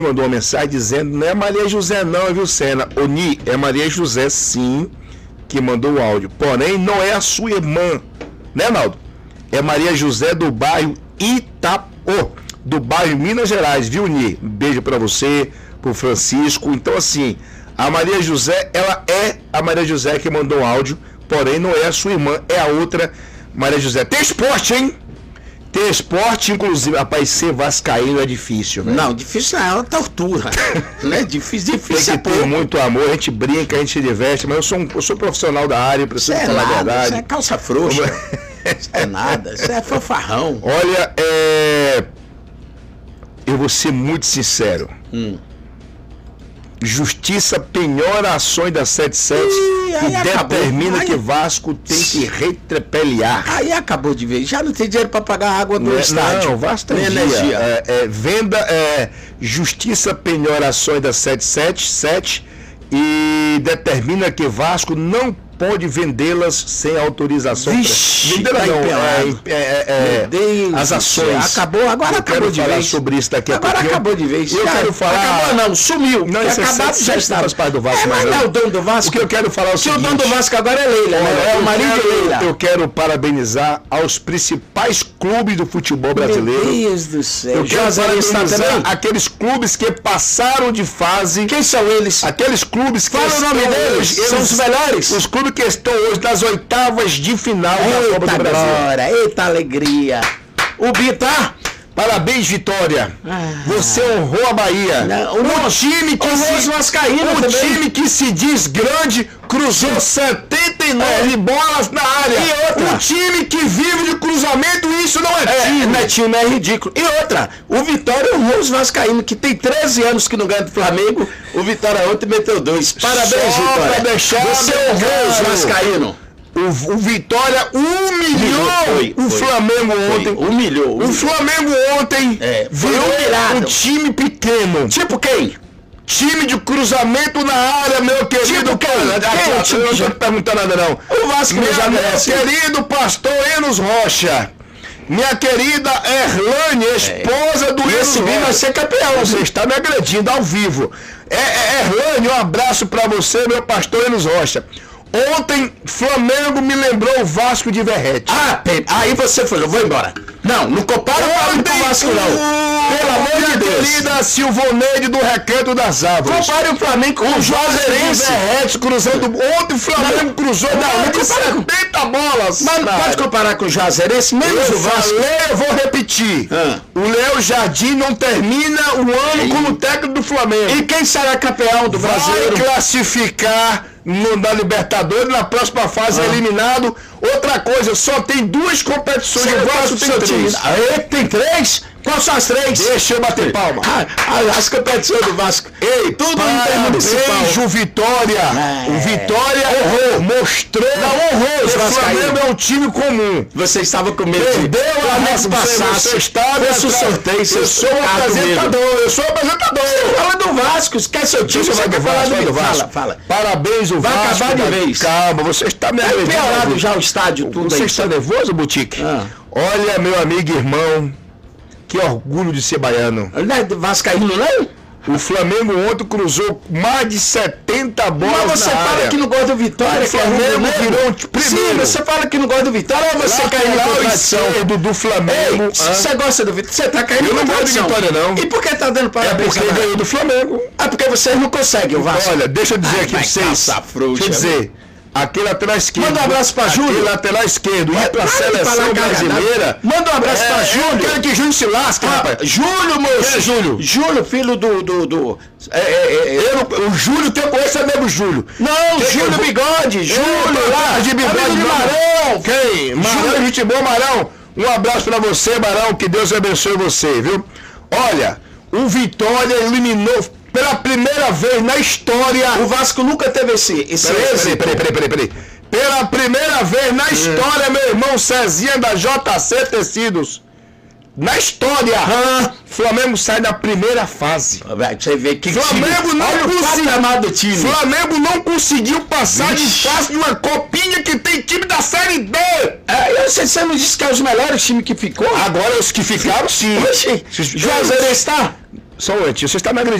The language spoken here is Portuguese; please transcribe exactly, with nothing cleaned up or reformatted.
mandou uma mensagem dizendo, não é Maria José não, viu, Sena? Oni, é Maria José sim, que mandou o áudio. Porém, não é a sua irmã, né, Naldo? É Maria José do bairro Itapo, do bairro Minas Gerais, viu, Ni? Um beijo pra você, pro Francisco. Então, assim, a Maria José, ela é a Maria José que mandou o áudio, porém, não é a sua irmã, é a outra Maria José. Tem esporte, hein? Ter esporte, inclusive, rapaz, ser vascaíno é difícil, né? Não, difícil não, é uma tortura. Né? Difícil, difícil. Tem que ter muito amor, a gente brinca, a gente se diverte, mas eu sou, um, eu sou profissional da área, preciso isso falar é nada, a verdade. Isso é calça frouxa. Isso é nada, isso é fanfarrão. Olha, é... eu vou ser muito sincero. Hum. Justiça penhora ações da setenta e sete Ih, e determina aí... que Vasco tem que retrepeliar. Aí acabou de ver. Já não tem dinheiro para pagar a água do não, estádio. Não, Vasco tem energia. É, é, venda, é, Justiça penhora ações da setenta e sete e determina que Vasco não pode vendê-las sem autorização. Vixe, vendê-las tá não, é, é, é, as ações. Acabou, agora eu acabou de falar vez. sobre isso daqui a agora pouco. acabou de vez. Eu cara, quero falar. Acabou não, sumiu. Não, isso acabado é já estava. Faz parte do Vasco, é, mas não é o dono do Vasco. O que eu quero falar é o que seguinte. o dono do Vasco agora é Leila, né? É o marido de Leila. Eu quero parabenizar aos principais clubes do futebol brasileiro. Meu Deus do céu. Eu quero parabenizar aqueles clubes que passaram de fase. Quem são eles? Aqueles clubes que Fala o nome deles. Hoje, são os melhores. Os clubes que estão hoje nas oitavas de final da Copa do Brasil. Glória, eita alegria. O Bita. Parabéns, Vitória. Ah, você honrou a Bahia. Não, o, o time que se, Vascaíno o também. time que se diz grande cruzou setenta e nove é. bolas na área. E outra, um time que vive de cruzamento, isso não é, é time. Não é time, é ridículo. E outra, o Vitória honrou os vascaínos, que tem treze anos que não ganha do Flamengo. O Vitória ontem meteu dois. Parabéns, Só Vitória. Pra deixar você honrou os vascaínos. O, o Vitória humilhou foi, foi, o Flamengo foi, ontem. Foi, humilhou, humilhou. O Flamengo ontem é, virou um time pequeno. Tipo quem? Time de cruzamento na área, meu querido. Tipo quem? Quem? Aqui, tipo, eu não tô te perguntando nada, não. O Vasco meu, já meu merece. querido pastor Enos Rocha. Minha querida Erlane, esposa é. do Enos Rocha. Esse vai ser campeão. Você está me agredindo ao vivo. É, é, Erlane, um abraço pra você, meu pastor Enos Rocha. Ontem, Flamengo me lembrou o Vasco de Verrete. Ah, aí você foi, eu vou embora. Não, não compara o Vasco, não. Pelo amor de Deus. Querida Silvoneide do Recanto das Árvores. Compare o Flamengo com o Juazeirense. Verrete cruzando. Ontem o Flamengo não, cruzou mais de setenta bolas. Mas não pode comparar com o Juazeirense, menos eu o Vasco. Falei, eu vou repetir. Ah. O Léo Jardim não termina o ano como técnico do Flamengo. E quem será campeão do Brasileiro? Vai classificar no, na Libertadores, na próxima fase ah. é eliminado. Outra coisa, só tem duas competições. Você o Vasco tem três. Aí tem três? Quais são as três? Deixa eu bater palma. Ah, as competições do Vasco. Ei, tudo intermunicipal. Vitória. É. O Vitória honrou, mostrou. Não honrou. O Flamengo é um time comum. Você estava com medo. Perdeu a vez passada. Você estava. Eu sorteio. Eu sou o apresentador. Eu sou o apresentador. Você fala do Vasco. Esquece seu time. Você vai falar do Vasco. Fala, fala. Parabéns, o vai Vasco. Vai acabar de vez. Calma, você está me agredindo. É piorado já o estádio, tudo Você aí. está nervoso, Boutique? Ah. Olha, meu amigo e irmão. Que orgulho de ser baiano. Não é vascaíno, não? O Flamengo ontem cruzou mais de setenta bolas. Mas você na fala área. que não gosta do Vitória, o Flamengo que é virou um primeiro. Sim, você fala que não gosta do Vitória, ou você caiu na contradição do, do Flamengo. Ei, ah. Você gosta do Vitória? Você tá caindo Eu na contradição. Eu não gosto de Vitória, não. E por que tá dando parabéns? É porque ganhou do Flamengo. É porque vocês não conseguem o Vasco. Olha, deixa eu dizer Ai, aqui pra vocês. Deixa eu dizer. Aquele lateral esquerdo. Manda um abraço pra Júlio. Aquele lateral esquerdo. Ir pra seleção brasileira. Manda um abraço é, pra Júlio. Eu quero que Júlio se lasque, ah, rapaz. Júlio, moço. É Júlio. Júlio, filho do. do, do é, é, é, eu, o Júlio tem conheço é mesmo Júlio. Não, que Júlio eu, Bigode. Júlio lá. De Bigode de Marão. Quem? Marão, gente boa, Marão. Um abraço pra você, Marão. Que Deus abençoe você, viu? Olha, o Vitória eliminou. Pela primeira vez na história. O Vasco nunca teve esse. esse peraí, peraí, peraí, peraí, peraí. Pela primeira vez na história, meu irmão Cezinha da J C Tecidos. Na história, ah. Flamengo sai da primeira fase. Você vê que Flamengo time, não conseguiu. Time. Flamengo não conseguiu passar de fase de uma copinha que tem time da Série B. É, você, você não disse que é os melhores times que ficou? Agora os que ficaram, sim. Juazeirense está? Só um momentinho. Você está me agredindo.